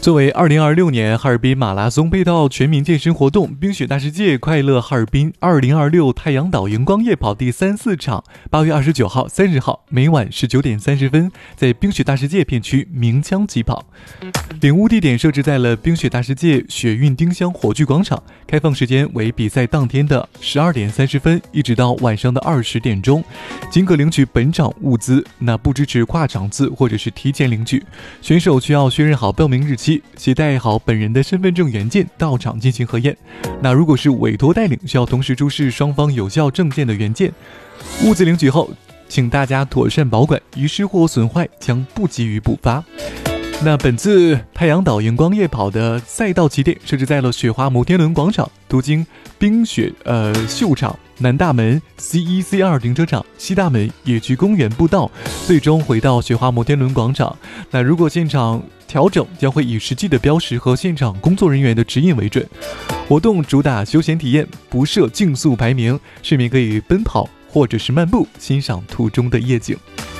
作为2026年哈尔滨马拉松配套全民健身活动，冰雪大世界快乐哈尔滨2026太阳岛荧光夜跑第3、4场，8月29号、30号每晚19点30分，在冰雪大世界片区鸣枪起跑。领悟地点设置在了冰雪大世界雪运丁香火炬广场，开放时间为比赛当天的12点30分，一直到晚上的20点钟，仅可领取本场物资，不支持跨场次或者是提前领取。选手需要确认好报名日期，携带好本人的身份证原件到场进行核验。如果是委托代领，需要同时出示双方有效证件的原件。物资领取后，请大家妥善保管，遗失或损坏将不给予补发。本次太阳岛荧光夜跑的赛道起点设置在了雪花摩天轮广场，途经冰雪秀场、南大门、C1、C2 停车场、西大门、野区公园步道，最终回到雪花摩天轮广场。如果现场调整，将会以实际的标识和现场工作人员的指引为准。活动主打休闲体验，不设竞速排名，市民可以奔跑或者是漫步，欣赏途中的夜景。